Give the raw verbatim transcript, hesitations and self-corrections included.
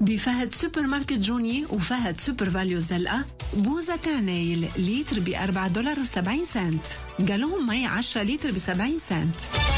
بفهد سوبر ماركت جوني وفهد سوبر فاليو زلقة بوزة تعنايل لتر بأربعة دولار وسبعين سنت، جالون مي عشرة لتر بسبعين سنت.